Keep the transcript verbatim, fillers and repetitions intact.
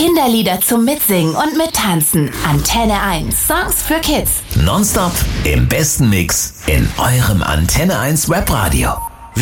Kinderlieder zum Mitsingen und Mittanzen. Antenne eins. Songs für Kids. Nonstop im besten Mix in eurem Antenne eins Webradio.